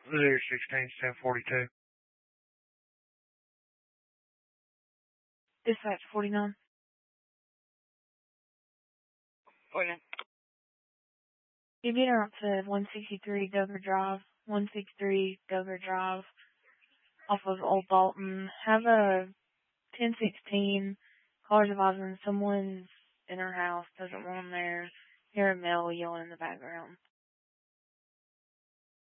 016 1042. Dispatch 49. 49. You've been out to 163 Dover Drive, 163 Dover Drive, off of Old Dalton. Have a 1016 cars advising someone's in her house, doesn't want them there. Hear a male yelling in the background.